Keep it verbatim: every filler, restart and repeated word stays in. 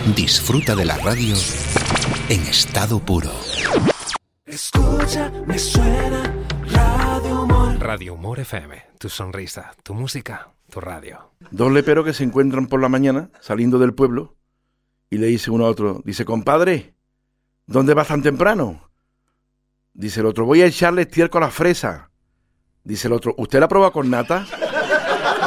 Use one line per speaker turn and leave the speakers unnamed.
Disfruta de la radio en estado puro.
Escucha, me suena Radio Humor.
Radio Humor F M, tu sonrisa, tu música, tu radio.
Dos leperos que se encuentran por la mañana saliendo del pueblo y le dice uno a otro, dice, compadre, ¿dónde vas tan temprano? Dice el otro, voy a echarle estiércol a la fresa. Dice el otro, ¿usted la prueba con nata?